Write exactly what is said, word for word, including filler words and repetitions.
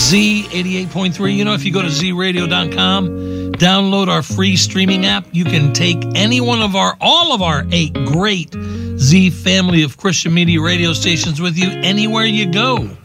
Z eighty-eight point three. You know, if you go to z radio dot com, download our free streaming app, you can take any one of our, all of our eight great Z family of Christian media radio stations with you anywhere you go.